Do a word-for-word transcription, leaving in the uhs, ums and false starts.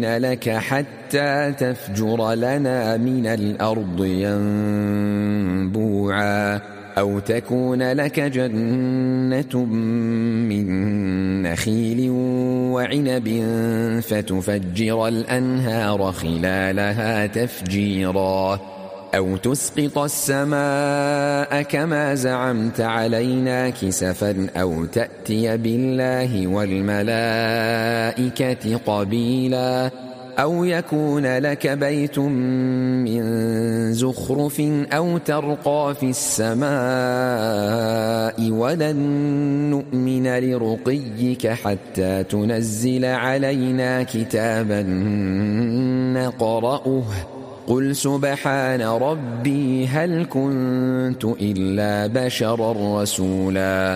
نؤمن لك حتى تفجر لنا من الأرض ينبوعا أو تكون لك جنة من نخيل وعنب فتفجر الأنهار خلالها تفجيرا أو تسقط السماء كما زعمت علينا كسفا أو تأتي بالله والملائكة قبيلا أو يكون لك بيت من زخرف أو ترقى في السماء ولن نؤمن لرقيك حتى تنزل علينا كتابا نقرأه قل سبحان ربي هل كنت إلا بشرا رسولا